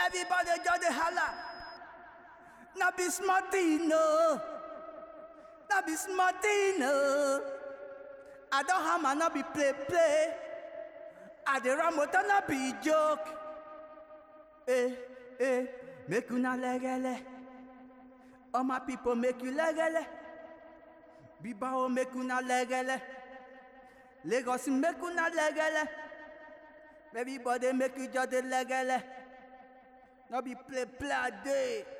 Everybody just dey holla. Na be smarty, no. Na be smarty, no. I don't hammer, no be play. I dey run motor, no be joke. Make una legele. All my people make you legele. Bibao make una legele. Lagos make una legele. Everybody make you just dey legele. No be play a day.